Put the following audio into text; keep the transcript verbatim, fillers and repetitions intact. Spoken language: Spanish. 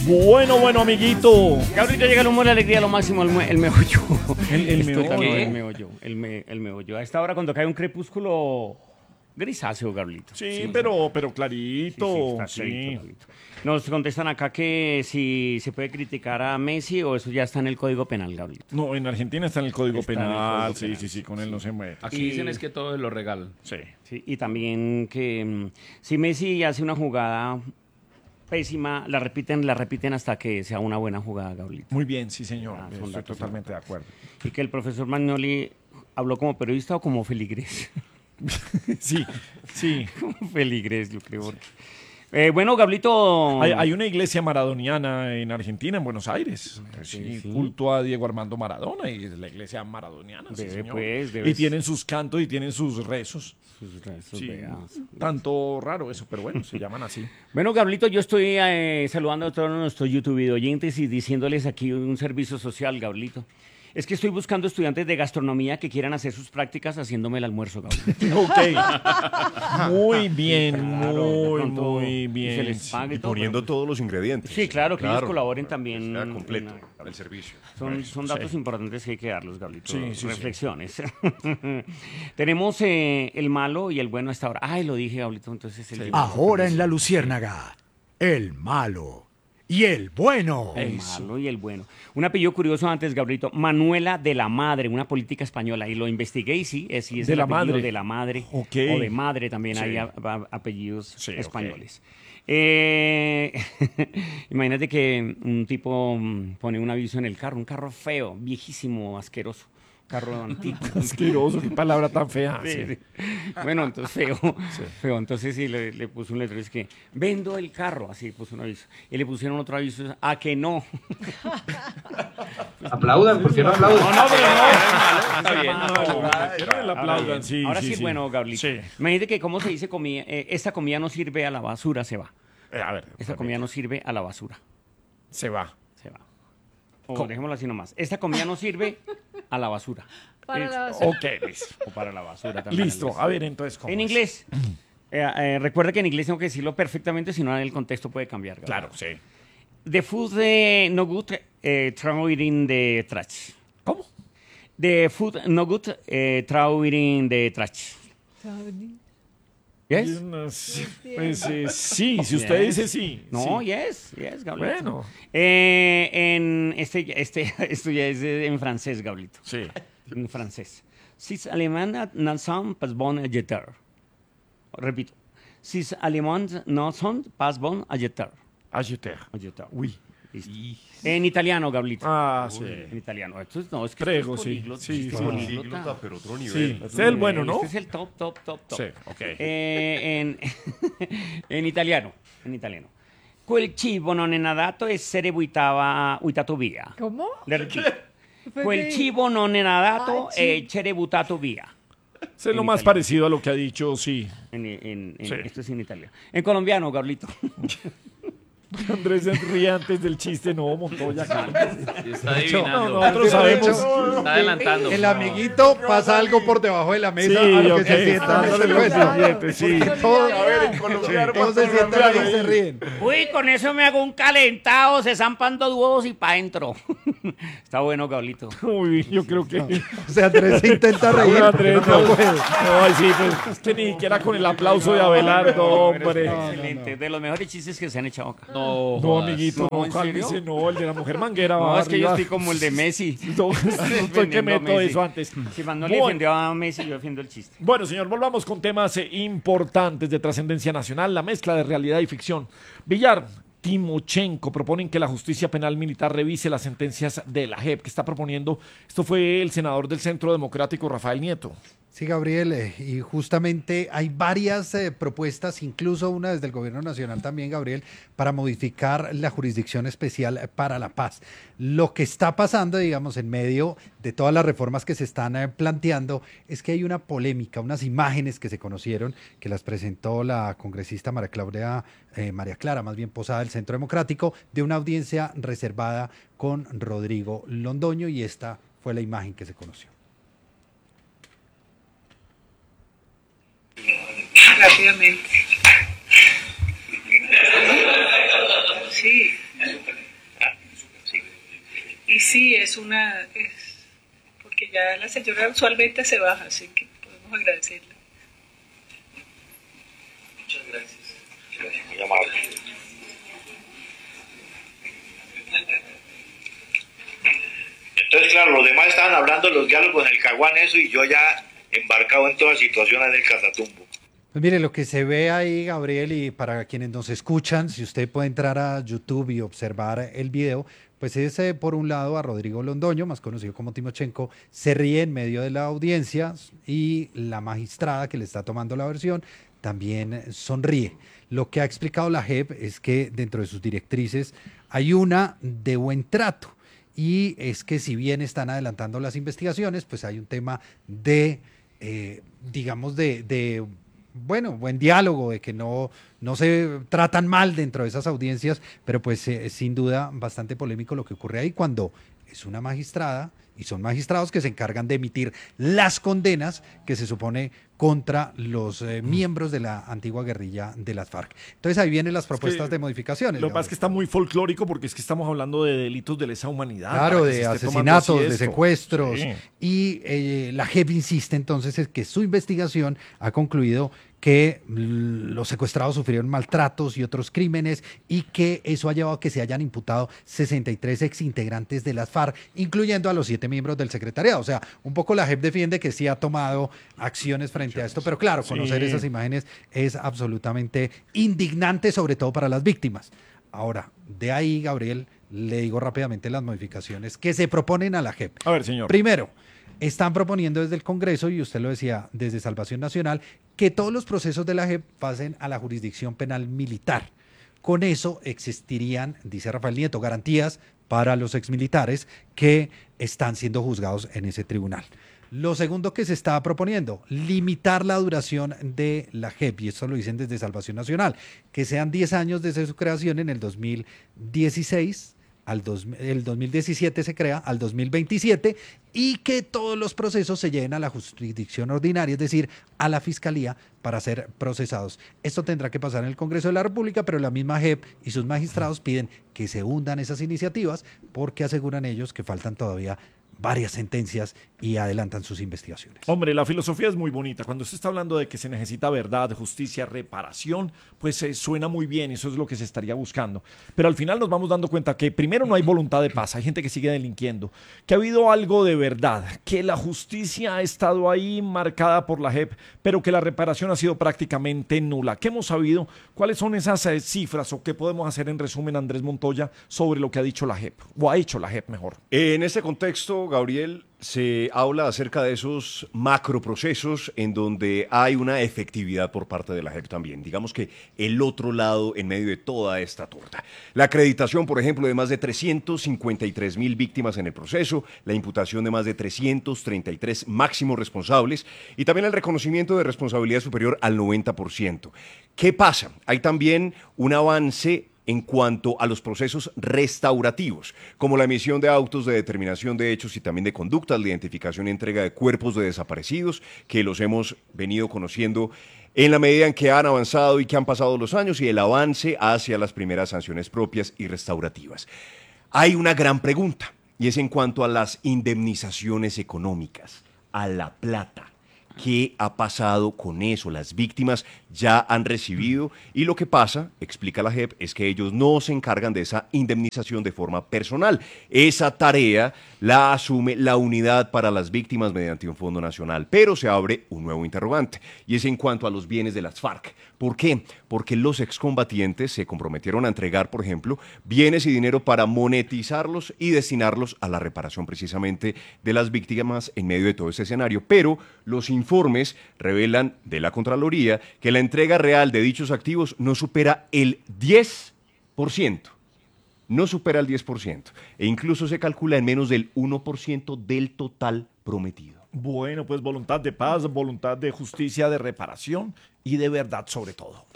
Bueno, bueno, amiguito. Gabrielito, llega el humor, la alegría, lo máximo, el, el meollo. El, el Esto es meollo. el meollo, el, me, el meollo. A esta hora cuando cae un crepúsculo grisáceo, Gabrielito. Sí, Sí, pero, pero sí, clarito. sí, está Sí. clarito, Gabrielito. Nos contestan acá que si se puede criticar a Messi o eso ya está en el Código Penal, Gabrielito. No, en Argentina está en el Código Está en el Penal. Código sí, Penal. sí, sí, con él no se mueve. Aquí Y- dicen es que todo es lo regal. Sí. Sí, y también que mm, si Messi hace una jugada pésima, la repiten, la repiten hasta que sea una buena jugada, Gabrielito. Muy bien, sí, señor. Ah, son Estoy datos totalmente de acuerdo. Y que el profesor Magnoli habló como periodista o como feligrés. Sí, sí. Como feligrés, yo creo. porque- Eh, bueno, Gablito. Hay, hay una iglesia maradoniana en Argentina, en Buenos Aires. Sí, Sí, sí. culto a Diego Armando Maradona y es la iglesia maradoniana. sí, Debe, señor. pues, y debes- tienen sus cantos y tienen sus rezos. Sus restos, Sí, vea. tanto raro eso, pero bueno, se llaman así. Bueno, Gablito, yo estoy eh, saludando a todos nuestros YouTube oyentes y diciéndoles aquí un servicio social, Gablito. Es que estoy buscando estudiantes de gastronomía que quieran hacer sus prácticas haciéndome el almuerzo, Gablito. Ok. Muy bien, Claro, de muy, pronto, muy y se bien. les sí. pague Y todo, poniendo pero- todos los ingredientes. Sí, claro, que ellos colaboren también Que sea en completo la- el servicio. Son, son datos Sí. importantes que hay que darlos, Gablito. Sí, sí, sí. Reflexiones. Tenemos eh, el malo y el bueno hasta ahora. Ay, lo dije, Gablito, entonces el tipo- Ahora en La Luciérnaga, el malo y el bueno. El malo y el bueno. Un apellido curioso antes, Gabrielito. Manuela de la Madre, una política española. Y lo investigué y sí, es, sí es De el la apellido madre. de la madre. Ok. O de madre también Sí. hay a- a- apellidos Sí, ok. españoles. Eh, imagínate que un tipo mm, pone un aviso en el carro, un carro feo, viejísimo, asqueroso. Carro antiguo. Asqueroso, qué palabra tan fea. Sí, sí. sí. Bueno, entonces feo, feo. Entonces sí, le, le puso un letrero, es que vendo el carro, así puso un aviso. Y le pusieron otro aviso, a que no. Aplaudan, ¿por qué no aplaudan? No, no, pero no. Está bien. Que no le aplaudan, sí, Ahora sí, sí, sí. bueno, Gablito. Sí. Imagínate que cómo se dice comida, eh, esta comida no sirve a la basura, se va. Eh, a ver, Esta comida no sirve a la basura, se va. se va. O dejémoslo así nomás. Esta comida no sirve a la basura. Para Es- la basura. Ok, listo. O para la basura también. Listo, a ver, entonces, ¿cómo En es? inglés. Eh, eh, recuerda que en inglés tengo que decirlo perfectamente, si no el contexto puede cambiar. Gabriel. Claro, sí. The food eh, no good, eh, throw it in the trash. ¿Cómo? The food no good, eh, throw it in the trash. Yes? No sé, pues, eh, sí, si usted Yes. dice sí. No, sí. yes, yes, Gablito. Bueno. Eh, en este, este, esto ya es eh, en francés, Gablito. Sí. En francés. Sis alemán no son pas bon à jeter. Repito. Sis alemán no son pas bon à jeter. Ajeter. A jeter. Uy. Listo. En italiano, Gablito. Ah, sí. En italiano. Esto es, no, es que Prego, esto es sí. políglota, Sí, esto es sí. políglota. Políglota, pero otro nivel. Sí, este es el bueno, ¿no? Este es el top, top, top, top. Sí, ok. Eh, en, en italiano, en italiano. Quel cibo non è nadato essere buttava, buttato via. ¿Cómo? Le repito. Fue Quel que- cibo non è nadato Ah, sí. essere buttato via. Eso es lo en más italiano. parecido a lo que ha dicho, sí. En, en- en- Sí. Esto es en italiano. En colombiano, Gablito. Andrés se ríe antes del chiste, no, Montoya. Está No, adivinando. nosotros sabemos. Está adelantando. El amiguito pasa algo por debajo de la Sí, mesa a lo que ok. se sientan en Dándole este los puesto. billetes, sí. Todos, A ver, en colombiano, todos se sientan ahí y se ríen. Uy, con eso me hago un calentado, se zampan dos huevos y pa' adentro. Está bueno, Gablito. Uy, yo creo que. O sea, Andrés se intenta reír, Andrés, pero no no, puede. Ay, sí, pues es que ni siquiera con el aplauso de Abelardo, hombre. Excelente, de los mejores chistes que se han echado acá. No, No, jodas. amiguito, No, no, ¿en cálmese, serio? no, el de la mujer manguera No, va es que yo arriba. estoy como el de Messi. No, estoy que Defendiendo a meto Messi. eso antes. Si Manuel Bueno. defendió a Messi, yo defiendo el chiste. Bueno, señor, volvamos con temas eh, importantes de trascendencia nacional, la mezcla de realidad y ficción. Villar, Timochenko proponen que la justicia penal militar revise las sentencias de la J E P que está proponiendo. Esto fue el senador del Centro Democrático, Rafael Nieto. Sí, Gabriel, eh, y justamente hay varias eh, propuestas, incluso una desde el Gobierno Nacional también, Gabriel, para modificar la Jurisdicción Especial para la Paz. Lo que está pasando, digamos, en medio de todas las reformas que se están eh, planteando, es que hay una polémica, unas imágenes que se conocieron, que las presentó la congresista María Claudia, eh, María Clara, más bien Posada del Centro Democrático, de una audiencia reservada con Rodrigo Londoño, y esta fue la imagen que se conoció. Rápidamente. Sí. sí, es una... Es, porque ya la señora usualmente se baja, así que podemos agradecerle. Muchas gracias. Muy amable. Entonces, claro, los demás estaban hablando de los diálogos en el Caguán, eso, y yo ya embarcado en toda la situación en el Catatumbo. Pues mire, lo que se ve ahí, Gabriel, y para quienes nos escuchan, si usted puede entrar a YouTube y observar el video, pues es eh, por un lado a Rodrigo Londoño, más conocido como Timochenko, se ríe en medio de la audiencia y la magistrada que le está tomando la versión también sonríe. Lo que ha explicado la J E P es que dentro de sus directrices hay una de buen trato, y es que si bien están adelantando las investigaciones, pues hay un tema de, eh, digamos, de... de bueno, buen diálogo, de que no, no se tratan mal dentro de esas audiencias, pero pues eh, sin duda bastante polémico lo que ocurre ahí cuando es una magistrada y son magistrados que se encargan de emitir las condenas que se supone contra los eh, miembros de la antigua guerrilla de las FARC. Entonces ahí vienen las propuestas que de modificaciones. Lo que pasa es que está muy folclórico porque es que estamos hablando de delitos de lesa humanidad. Claro, para que se de esté tomando así asesinatos, de esto. secuestros. Sí. Y eh, la J E P insiste entonces en que su investigación ha concluido que mm, los secuestrados sufrieron maltratos y otros crímenes, y que eso ha llevado a que se hayan imputado sesenta y tres exintegrantes de las FARC, incluyendo a los siete miembros del secretariado. O sea, un poco la J E P defiende que sí ha tomado acciones frente a esto, pero claro, conocer Sí. esas imágenes es absolutamente indignante, sobre todo para las víctimas. Ahora, de ahí, Gabriel, le digo rápidamente las modificaciones que se proponen a la J E P. A ver, señor. Primero, están proponiendo desde el Congreso, y usted lo decía, desde Salvación Nacional, que todos los procesos de la J E P pasen a la jurisdicción penal militar. Con eso existirían, dice Rafael Nieto, garantías para los exmilitares que están siendo juzgados en ese tribunal. Lo segundo que se está proponiendo, limitar la duración de la J E P, y eso lo dicen desde Salvación Nacional, que sean diez años desde su creación en el dos mil dieciséis, al dos, el dos mil diecisiete se crea, al dos mil veintisiete, y que todos los procesos se lleven a la jurisdicción ordinaria, es decir, a la Fiscalía, para ser procesados. Esto tendrá que pasar en el Congreso de la República, pero la misma J E P y sus magistrados piden que se hundan esas iniciativas, porque aseguran ellos que faltan todavía varias sentencias y adelantan sus investigaciones. Hombre, la filosofía es muy bonita. Cuando usted está hablando de que se necesita verdad, justicia, reparación, pues eh, suena muy bien, eso es lo que se estaría buscando. Pero al final nos vamos dando cuenta que primero no hay voluntad de paz, hay gente que sigue delinquiendo, que ha habido algo de verdad, que la justicia ha estado ahí marcada por la J E P, pero que la reparación ha sido prácticamente nula. ¿Qué hemos sabido? ¿Cuáles son esas eh, cifras o qué podemos hacer en resumen, Andrés Montoya, sobre lo que ha dicho la J E P, o ha hecho la J E P mejor? En este contexto, Gabriel, se habla acerca de esos macroprocesos en donde hay una efectividad por parte de la J E P también. Digamos que el otro lado en medio de toda esta torta. La acreditación, por ejemplo, de más de trescientos cincuenta y tres mil víctimas en el proceso, la imputación de más de trescientos treinta y tres máximos responsables y también el reconocimiento de responsabilidad superior al noventa por ciento. ¿Qué pasa? Hay también un avance en cuanto a los procesos restaurativos, como la emisión de autos de determinación de hechos y también de conductas, la identificación y entrega de cuerpos de desaparecidos, que los hemos venido conociendo en la medida en que han avanzado y que han pasado los años, y el avance hacia las primeras sanciones propias y restaurativas. Hay una gran pregunta, y es en cuanto a las indemnizaciones económicas, a la plata. ¿Qué ha pasado con eso? Las víctimas ya han recibido, y lo que pasa, explica la J E P, es que ellos no se encargan de esa indemnización de forma personal. Esa tarea la asume la Unidad para las Víctimas mediante un fondo nacional, pero se abre un nuevo interrogante, y es en cuanto a los bienes de las FARC. ¿Por qué? Porque los excombatientes se comprometieron a entregar, por ejemplo, bienes y dinero para monetizarlos y destinarlos a la reparación precisamente de las víctimas en medio de todo este escenario, pero los informes revelan de la Contraloría que la entrega real de dichos activos no supera el diez por ciento. No supera el diez por ciento. E incluso se calcula en menos del uno por ciento del total prometido. Bueno, pues voluntad de paz, voluntad de justicia, de reparación y de verdad sobre todo.